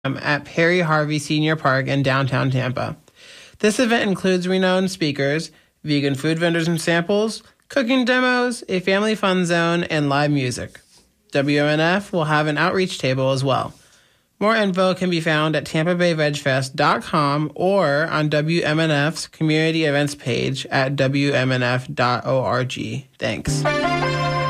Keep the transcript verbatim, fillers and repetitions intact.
at Perry Harvey Senior Park in downtown Tampa. This event includes renowned speakers, vegan food vendors and samples, cooking demos, a family fun zone, and live music. W M N F will have an outreach table as well. More info can be found at tampa bay veg fest dot com or on W M N F's community events page at w m n f dot org. Thanks.